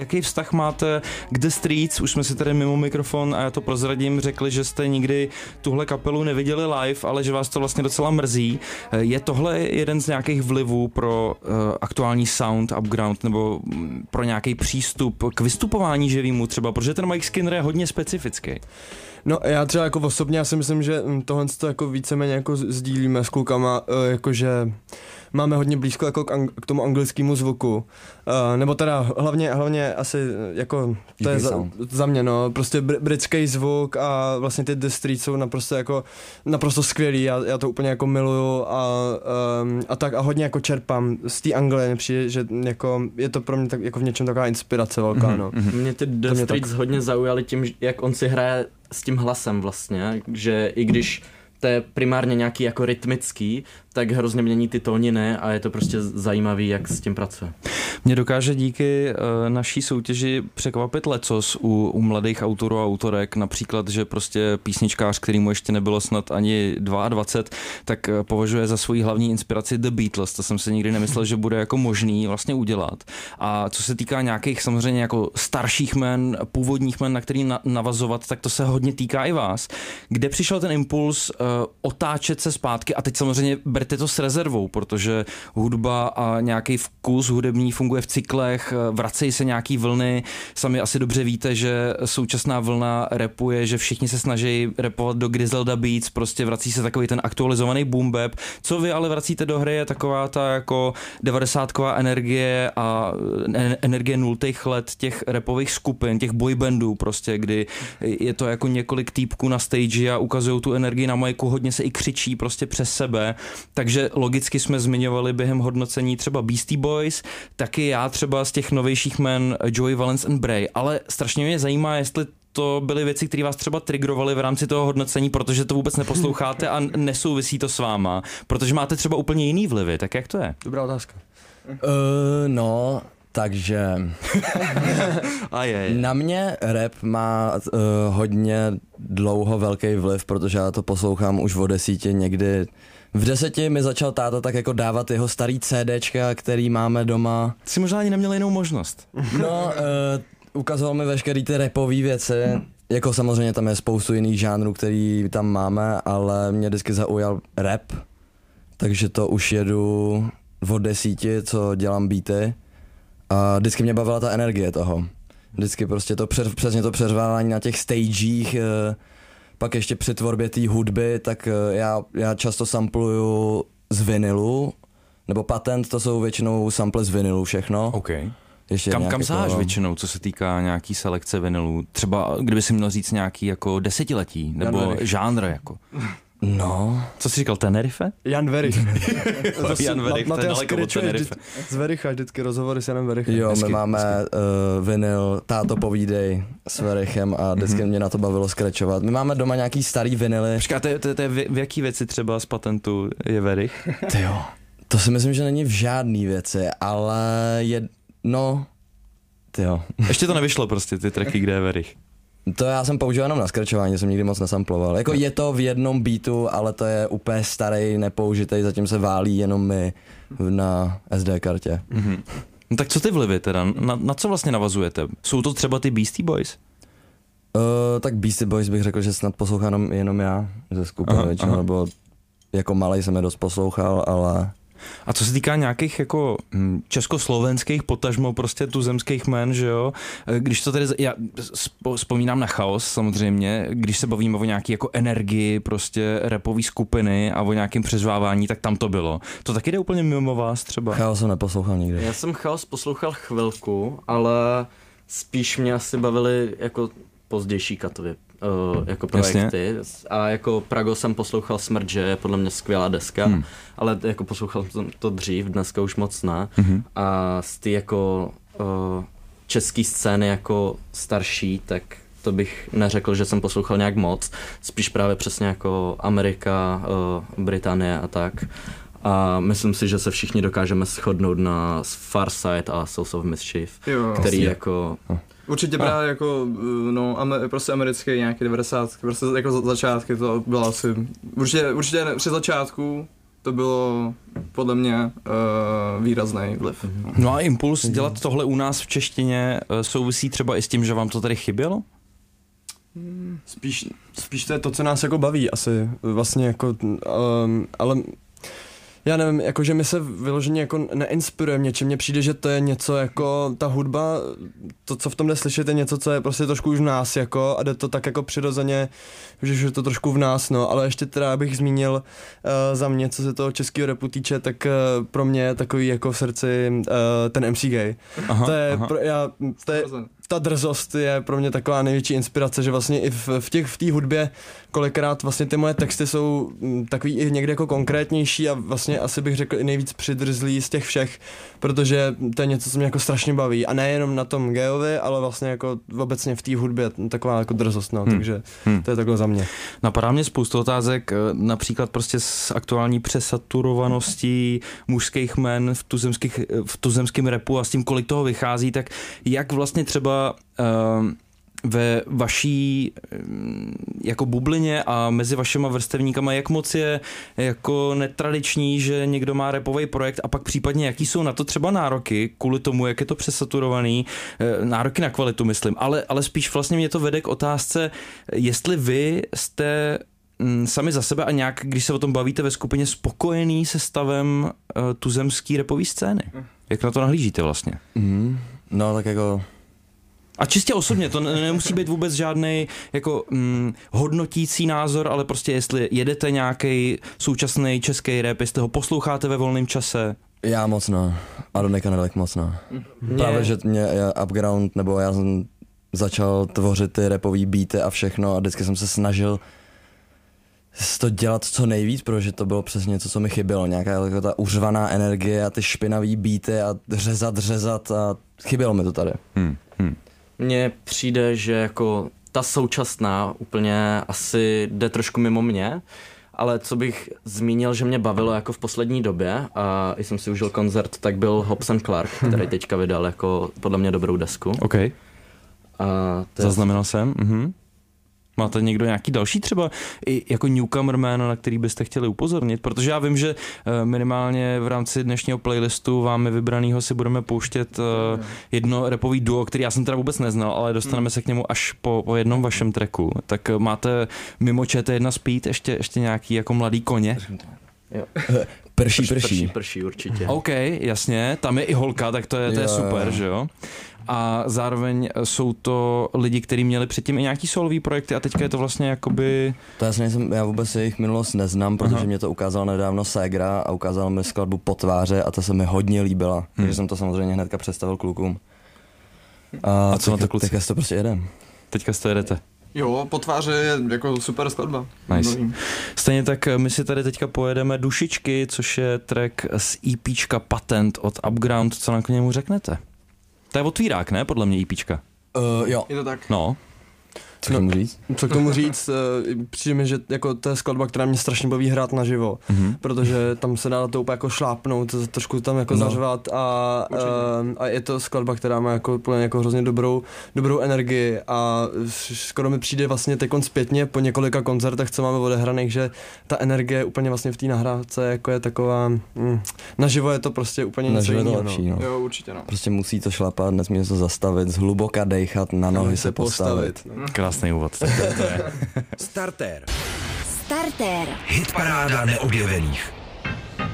Jaký vztah máte k The Streets? Už jsme si tady mimo mikrofon, a já to prozradím, řekli, že jste nikdy tuhle kapelu neviděli live, ale že vás to vlastně docela mrzí. Je tohle jeden z nějakých vlivů pro aktuální sound, upground, nebo pro nějaký přístup k vystupování živýmu třeba, protože ten Mike Skinner je hodně specifický. No já třeba jako osobně, já si myslím, že tohle to jako víceméně jako sdílíme s klukama, jakože máme hodně blízko jako k tomu anglickému zvuku, nebo teda hlavně asi jako to je za mě, no, prostě britský zvuk a vlastně ty The Streets jsou naprosto skvělý, já to úplně jako miluju a tak a hodně jako čerpám z té Anglie, přijde, že jako je to pro mě tak jako v něčem taková inspirace velká, no. Mě ty The Streets hodně zaujaly tím, jak on si hraje s tím hlasem vlastně, že i když to je primárně nějaký jako rytmický, tak hrozně mění ty tóniny a je to prostě zajímavý, jak s tím pracuje. Mě dokáže díky naší soutěži překvapit lecos u mladých autorů a autorek, například, že prostě písničkář, kterýmu ještě nebylo snad ani 22, tak považuje za svoji hlavní inspiraci The Beatles. To jsem si nikdy nemyslel, že bude jako možný vlastně udělat. A co se týká nějakých samozřejmě jako starších men, původních men, na který navazovat, tak to se hodně týká i vás. Kde přišel ten impuls otáčet se zpátky a teď samozřejmě berte to s rezervou, protože hudba a nějaký vkus hudební funguje v cyklech, vracejí se nějaký vlny, sami asi dobře víte, že současná vlna rapuje, že všichni se snaží rapovat do Griselda Beats, prostě vrací se takový ten aktualizovaný boom bap. Co vy ale vracíte do hry je taková ta jako 90ková energie a energie 0. let těch rapových skupin, těch boybandů prostě, kdy je to jako několik týpků na stage a ukazují tu energii na majku, hodně se i křičí prostě přes sebe, takže logicky jsme zmiňovali během hodnocení třeba Beastie Boys, taky já třeba z těch novějších men Joey Valence and Bray, ale strašně mě zajímá, jestli to byly věci, které vás třeba triggerovaly v rámci toho hodnocení, protože to vůbec neposloucháte a nesouvisí to s váma, protože máte třeba úplně jiný vlivy, tak jak to je? Dobrá otázka. No, takže na mě rap má hodně dlouho velký vliv, protože já to poslouchám už od 10, někdy v 10 mi začal táta tak jako dávat jeho starý CDčka, který máme doma. Jsi možná ani neměl jinou možnost. No, ukazoval mi veškerý ty rapový věci, jako samozřejmě tam je spoustu jiných žánrů, který tam máme, ale mě vždycky zaujal rap, takže to už jedu od 10, co dělám beaty. A vždycky mě bavila ta energie toho. Vždycky prostě to přesně to přeřvávání na těch stagech, pak ještě při tvorbě té hudby, tak já často sampluju z vinilu, nebo Patent, to jsou většinou sample z vinilu všechno. Okay. Kam sáháš většinou, co se týká nějaký selekce vinilů? Třeba kdyby si měl říct nějaký jako desetiletí, nebo žánr jako. No. Co jsi říkal, Tenerife? Jan Verich. Jan Verich, to je daleko od Tenerife. Z Vericha, vždycky rozhovory s Janem Verichem. Jo, my máme vinyl Táto povídej s Verichem a vždycky mě na to bavilo skrečovat. My máme doma nějaký starý vinily. Počkej, to je v jaký věci třeba z Patentu je Verich? Tyjo, to si myslím, že není v žádný věci, ale tyjo. Ještě to nevyšlo prostě, ty tracky, kde je Verich. To já jsem použil jenom na skrečování, jsem nikdy moc nesamploval. Jako je to v jednom beatu, ale to je úplně starý, nepoužitej, zatím se válí jenom my na SD kartě. Mm-hmm. No tak co ty vlivy teda? Na co vlastně navazujete? Jsou to třeba ty Beastie Boys? Tak Beastie Boys bych řekl, že snad poslouchám jenom já ze skupiny většinou, nebo jako malej jsem je dost poslouchal, ale... A co se týká nějakých jako československých, potažmo prostě tuzemských jmen, že jo, když to tady, já vzpomínám na Chaos samozřejmě, když se bavíme o nějaký jako energii prostě rapový skupiny a o nějakém přeřvávání, tak tam to bylo. To taky jde úplně mimo vás třeba? Chaos jsem neposlouchal nikdy. Já jsem Chaos poslouchal chvilku, ale spíš mě asi bavili jako pozdější katovy. Jako projekty. Jasně. A jako Prago jsem poslouchal Smrt, že je podle mě skvělá deska, ale jako poslouchal jsem to dřív, dneska už moc ne. A z ty jako český scény jako starší, tak to bych neřekl, že jsem poslouchal nějak moc. Spíš právě přesně jako Amerika, Británie a tak. A myslím si, že se všichni dokážeme shodnout na Farside a Souls of Mischief, který jako... Určitě právě jako, prostě americký nějaký 90, prostě jako začátky to bylo asi, určitě při začátku to bylo podle mě výrazný vliv. No a impuls dělat tohle u nás v češtině souvisí třeba i s tím, že vám to tady chybělo? Spíš to je to, co nás jako baví asi, vlastně jako, ale já nevím, jakože my se vyloženě jako neinspirujeme něčím, mně přijde, že to je něco jako ta hudba, to, co v tom jde slyšet, je něco, co je prostě trošku už v nás jako a jde to tak jako přirozeně, že je to trošku v nás, no, ale ještě teda bych zmínil za mě, co se toho českého rapu týče, tak pro mě je takový jako v srdci ten MC Gay. To je, ta drzost je pro mě taková největší inspirace, že vlastně i v té hudbě kolikrát vlastně ty moje texty jsou takový i někde jako konkrétnější a vlastně asi bych řekl i nejvíc přidrzlý z těch všech, protože to je něco, co mě jako strašně baví a nejenom na tom Gayovi, ale vlastně jako obecně v té hudbě taková jako drzost, no, takže to je takhle za mě. Napadá mě spoustu otázek, například prostě s aktuální přesaturovaností mužských jmen v tuzemském rapu a s tím, kolik toho vychází, tak jak vlastně třeba ve vaší jako bublině a mezi vašima vrstevníkama, jak moc je jako netradiční, že někdo má rapový projekt a pak případně jaký jsou na to třeba nároky kvůli tomu, jak je to přesaturovaný, nároky na kvalitu myslím, ale spíš vlastně mě to vede k otázce, jestli vy jste sami za sebe a nějak, když se o tom bavíte ve skupině, spokojený se stavem tuzemský rapový scény. Jak na to nahlížíte vlastně? No tak jako... A čistě osobně, to nemusí být vůbec žádný jako hodnotící názor, ale prostě jestli jedete nějaký současný český rap, jestli ho posloucháte ve volném čase. Já moc no. A do Nekanelek moc no. Právě, že mě Upground, nebo já jsem začal tvořit ty rapový beaty a všechno a vždycky jsem se snažil to dělat co nejvíc, protože to bylo přesně něco, co mi chybělo. Nějaká jako ta uřvaná energie a ty špinavý beaty a řezat a chybělo mi to tady. Mně přijde, že jako ta současná úplně asi jde trošku mimo mě, ale co bych zmínil, že mě bavilo jako v poslední době a jsem si užil koncert, tak byl Hobson Clark, který teďka vydal jako podle mě dobrou desku. OK. Zaznamenal jsem. Máte někdo nějaký další třeba i jako newcomer jméno, na který byste chtěli upozornit? Protože já vím, že minimálně v rámci dnešního playlistu vámi vybranýho si budeme pouštět jedno rapový duo, který já jsem teda vůbec neznal, ale dostaneme se k němu až po jednom vašem tracku. Tak máte mimo ČT1 Speed ještě nějaký jako mladý koně? Jo. Prší určitě. OK, jasně, tam je i holka, tak to je super, že jo? A zároveň jsou to lidi, kteří měli předtím i nějaký solový projekty a teďka je to vlastně jakoby... To já vůbec jejich minulost neznám, protože mě to ukázal nedávno Segra a ukázal mi skladbu Po tváře a ta se mi hodně líbila, takže jsem to samozřejmě hnedka představil klukům. A co na to kluci? Teďka to prostě jedem. Teďka to jedete. Jo, Po tváři je jako super skladba. Nice. Stejně tak my si tady teďka pojedeme Dušičky, což je track z EPčka Patent od Upground. Co k němu řeknete? To je otvírák, ne? Podle mě EPčka. Jo. Je to tak? No. Co k tomu říct? Co k tomu říct? Přijde mi, že jako to je skladba, která mě strašně baví hrát naživo, protože tam se dá to úplně jako šlápnout, trošku tam jako zařvat a je to skladba, která má jako hrozně dobrou energii a skoro mi přijde vlastně teďkon zpětně po několika koncertech, co máme odehraných, že ta energie úplně vlastně v té nahrávce jako je taková, naživo je to prostě úplně něco jiného. No. Jo, určitě no. Prostě musí to šlapat, nesmí se zastavit, zhluboka dejchat, na nohy se postavit. Krásný úvod. Startér. Hitparáda neobjevených.